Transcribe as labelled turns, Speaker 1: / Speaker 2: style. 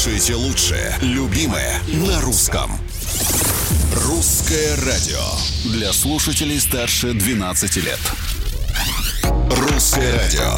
Speaker 1: Слушайте лучшее, любимое на русском. Русское радио для слушателей старше 12 лет. Русское радио.